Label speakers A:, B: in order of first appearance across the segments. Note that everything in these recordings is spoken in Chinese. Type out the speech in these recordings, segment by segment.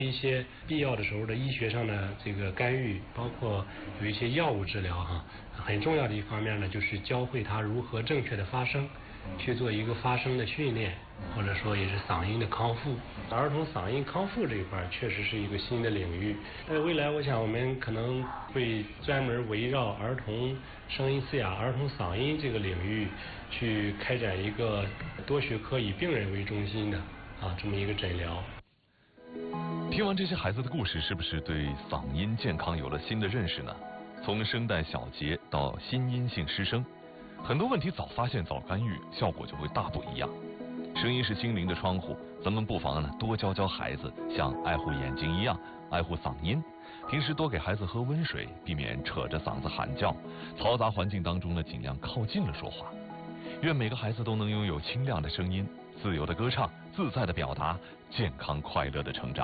A: 一些必要的时候的医学上的这个干预，包括有一些药物治疗很重要的一方面呢，就是教会他如何正确的发声，去做一个发声的训练，或者说也是嗓音的康复。儿童嗓音康复这一块确实是一个新的领域。未来我想我们可能会专门围绕儿童声音嘶哑、儿童嗓音这个领域去开展一个多学科以病人为中心的这么一个诊疗。
B: 听完这些孩子的故事，是不是对嗓音健康有了新的认识呢？从声带小结到心因性失声，很多问题早发现早干预，效果就会大不一样。声音是心灵的窗户，咱们不妨多教教孩子，像爱护眼睛一样爱护嗓音。平时多给孩子喝温水，避免扯着嗓子喊叫。嘈杂环境当中呢，尽量靠近了说话。愿每个孩子都能拥有清亮的声音，自由的歌唱，自在的表达，健康快乐的成长。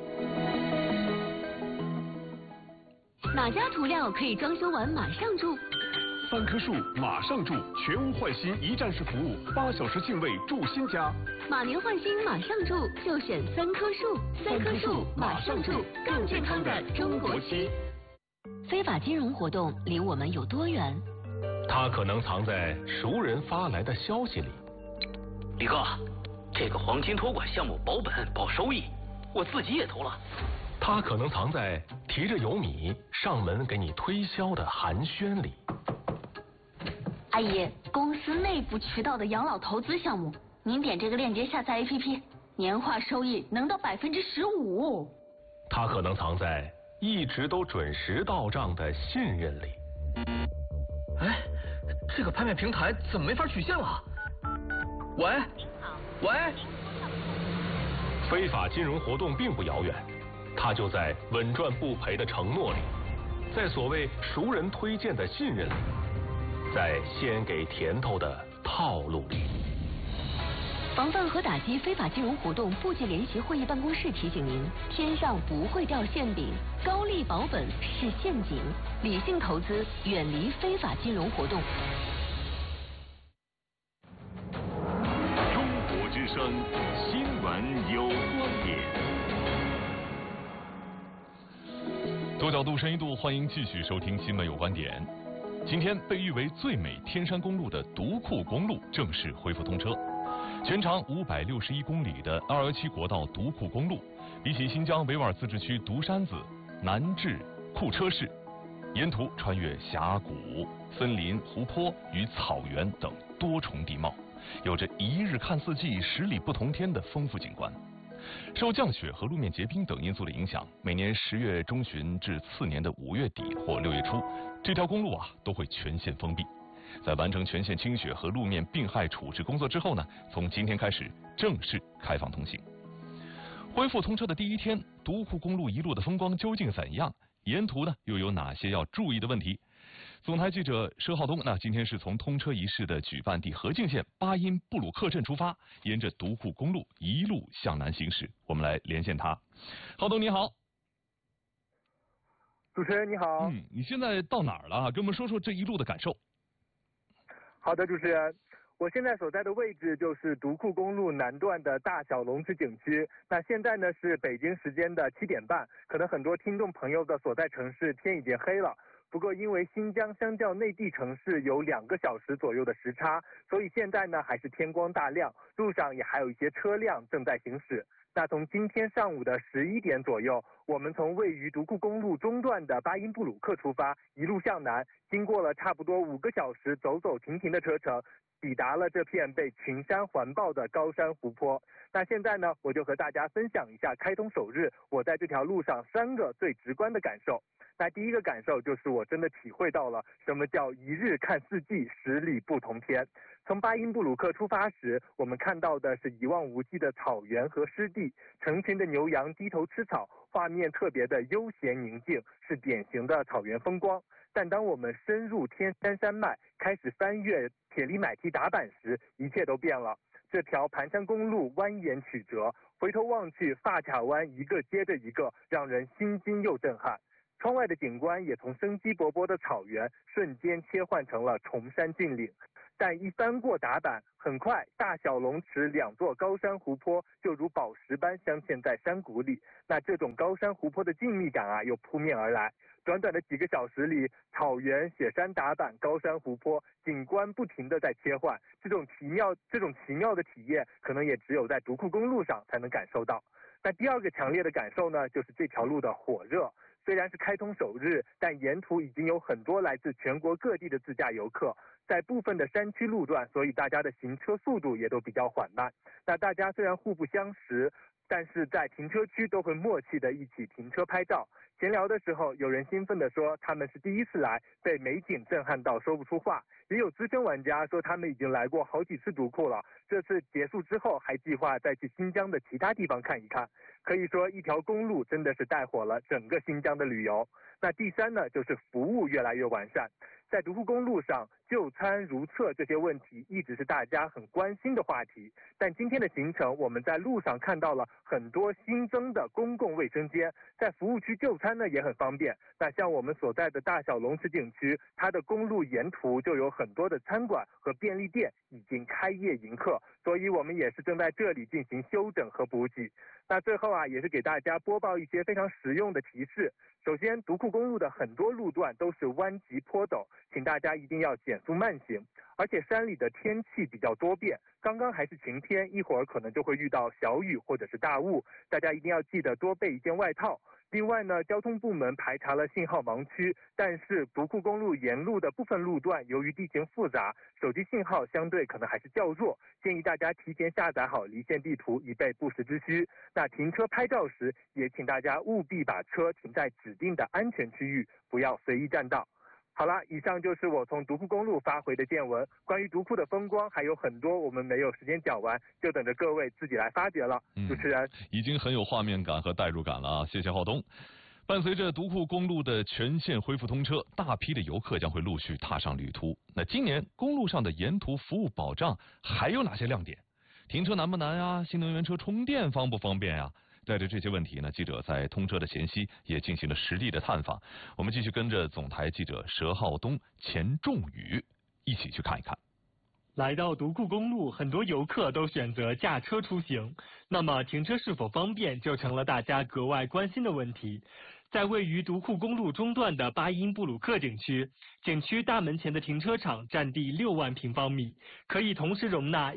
C: 哪家涂料可以装修完马上住
D: ？3棵树马上住，全屋换新一站式服务，8小时净位住新家。
C: 马年换新马上住，就选3棵树。3棵树马上住，更健康的中国区。非法金融活动离我们有多远？
E: 它可能藏在熟人发来的消息里。
F: 李哥，这个黄金托管项目保本保收益，我自己也投了。
E: 它可能藏在提着油米上门给你推销的寒暄里。
C: 阿姨，公司内部渠道的养老投资项目，您点这个链接下载 APP， 年化收益能到15%。
E: 它可能藏在一直都准时到账的信任里。
F: 哎，这个拍卖平台怎么没法取现了？喂，喂，
E: 非法金融活动并不遥远，它就在稳赚不赔的承诺里，在所谓熟人推荐的信任里，在先给甜头的套路里。
C: 防范和打击非法金融活动部际联席会议办公室提醒您：天上不会掉馅饼，高利保本是陷阱，理性投资，远离非法金融活动。
D: 中国之声新闻有观点。
B: 多角度、深一度，欢迎继续收听新闻有观点。今天被誉为最美天山公路的独库公路正式恢复通车。全长561公里的217国道独库公路，比起新疆维吾尔自治区独山子、南至库车市，沿途穿越峡谷、森林、湖泊与草原等多重地貌，有着一日看四季、10里不同天的丰富景观。受降雪和路面结冰等因素的影响，每年10月中旬至次年的5月底或6月初，这条公路都会全线封闭。在完成全线清雪和路面病害处置工作之后呢，从今天开始正式开放通行。恢复通车的第一天，独库公路一路的风光究竟怎样？沿途呢又有哪些要注意的问题？总台记者佘浩东今天是从通车仪式的举办地河静县巴音布鲁克镇出发，沿着独库公路一路向南行驶。我们来连线他。浩东你好。
G: 主持人你好。
B: 你现在到哪儿了？跟我们说说这一路的感受。
G: 好的，主持人，我现在所在的位置就是独库公路南段的大小龙池景区。那现在呢是北京时间的7点半，可能很多听众朋友的所在城市天已经黑了。不过因为新疆相较内地城市有2个小时左右的时差，所以现在呢还是天光大亮，路上也还有一些车辆正在行驶。那从今天上午的11点左右，我们从位于独库公路中段的巴音布鲁克出发，一路向南，经过了差不多5个小时走走停停的车程，抵达了这片被群山环抱的高山湖泊。那现在呢，我就和大家分享一下开通首日我在这条路上3个最直观的感受。那第一个感受就是我真的体会到了什么叫一日看四季，10里不同天。从巴音布鲁克出发时，我们看到的是一望无际的草原和湿地，成群的牛羊低头吃草，画面特别的悠闲宁静，是典型的草原风光。但当我们深入天山山脉，开始翻越铁力买蹄打板时，一切都变了。这条盘山公路蜿蜒曲折，回头望去，发卡湾一个接着一个，让人心惊又震撼。窗外的景观也从生机勃勃的草原瞬间切换成了崇山峻岭， 但一翻过打板，很快大小龙池两座高山湖泊就如宝石般镶嵌在山谷里。那这种高山湖泊的静谧感啊，又扑面而来。短短的几个小时里，草原、雪山打板、高山湖泊，景观不停地在切换。这种奇妙的体验，可能也只有在独库公路上才能感受到。那第二个强烈的感受呢，就是这条路的火热。虽然是开通首日，但沿途已经有很多来自全国各地的自驾游客。在部分的山区路段，所以大家的行车速度也都比较缓慢。那大家虽然互不相识，但是在停车区都会默契的一起停车拍照。闲聊的时候，有人兴奋地说他们是第一次来，被美景震撼到说不出话。也有资深玩家说他们已经来过好几次独库了，这次结束之后还计划再去新疆的其他地方看一看。可以说一条公路真的是带火了整个新疆的旅游。那第三呢，就是服务越来越完善。在独库公路上，就餐如厕这些问题一直是大家很关心的话题。但今天的行程，我们在路上看到了很多新增的公共卫生间，在服务区就餐呢也很方便。那像我们所在的大小龙池景区，它的公路沿途就有很多的餐馆和便利店已经开业迎客，所以我们也是正在这里进行修整和补给。那最后啊，也是给大家播报一些非常实用的提示。首先，独库公路的很多路段都是弯急坡陡，请大家一定要减速慢行。而且山里的天气比较多变，刚刚还是晴天，一会儿可能就会遇到小雨或者是大雾，大家一定要记得多备一件外套。另外呢，交通部门排查了信号盲区，但是独库公路沿路的部分路段由于地形复杂，手机信号相对可能还是较弱，建议大家提前下载好离线地图，以备不时之需。那停车拍照时，也请大家务必把车停在指定的安全区域，不要随意占道。好了，以上就是我从独库公路发回的见闻。关于独库的风光还有很多，我们没有时间讲完，就等着各位自己来发掘了。主持人，
B: 已经很有画面感和代入感了啊！谢谢浩东。伴随着独库公路的全线恢复通车，大批的游客将会陆续踏上旅途。那今年公路上的沿途服务保障还有哪些亮点？停车难不难啊？新能源车充电方不方便啊？带着这些问题呢，记者在通车的前夕也进行了实地的探访。我们继续跟着总台记者佘浩东、钱仲宇一起去看一看。
H: 来到独库公路，很多游客都选择驾车出行，那么停车是否方便就成了大家格外关心的问题。在位于独库公路中段的巴音布鲁克景区，景区大门前的停车场占地6万平方米，可以同时容纳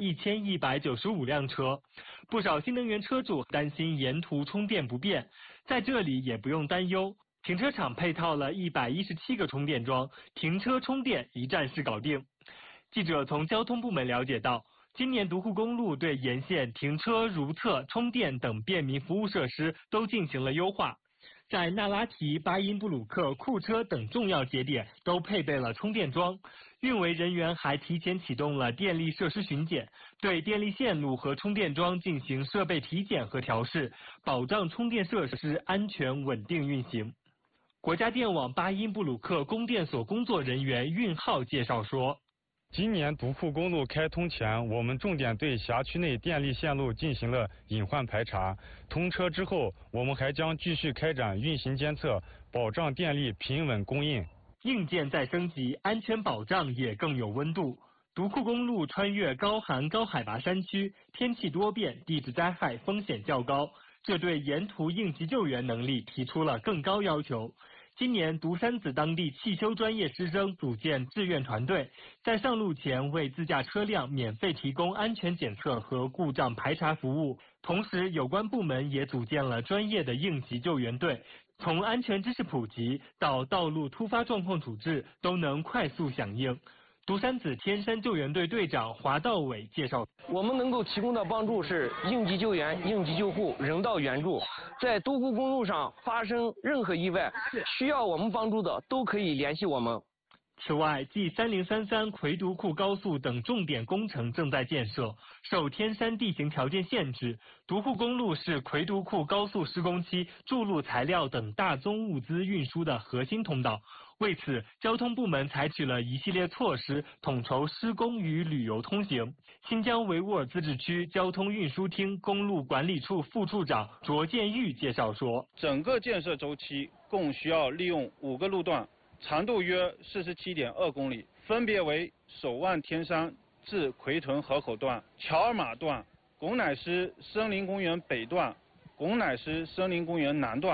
H: 1195辆车。不少新能源车主担心沿途充电不便，在这里也不用担忧，停车场配套了117个充电桩，停车充电一站式搞定。记者从交通部门了解到，今年独库公路对沿线停车如厕、充电等便民服务设施都进行了优化。在那拉提、巴音布鲁克、库车等重要节点都配备了充电桩，运维人员还提前启动了电力设施巡检，对电力线路和充电桩进行设备体检和调试，保障充电设施安全稳定运行。国家电网巴音布鲁克供电所工作人员运浩介绍说，
I: 今年独库公路开通前，我们重点对辖区内电力线路进行了隐患排查。通车之后，我们还将继续开展运行监测，保障电力平稳供应。
H: 硬件再升级，安全保障也更有温度。独库公路穿越高寒高海拔山区，天气多变，地质灾害风险较高，这对沿途应急救援能力提出了更高要求。今年独山子当地汽修专业师生组建志愿团队，在上路前为自驾车辆免费提供安全检测和故障排查服务。同时，有关部门也组建了专业的应急救援队，从安全知识普及到道路突发状况处置都能快速响应。独山子天山救援队队长华道伟介绍，
J: 我们能够提供的帮助是应急救援、应急救护、人道援助。在独库公路上发生任何意外，需要我们帮助的都可以联系我们。
H: 此外，继3033魁独库高速等重点工程正在建设，受天山地形条件限制，独库公路是魁独库高速施工期筑路材料等大宗物资运输的核心通道。为此，交通部门采取了一系列措施，统筹施工与旅游通行。新疆维吾尔自治区交通运输厅公路管理处副处长卓建玉介绍说，
K: 整个建设周期共需要利用5个路段，长度约47.2公里， 分别为首万天山至奎屯河口段、乔尔玛段、拱乃斯森林公园北段、拱乃斯森林公园南段。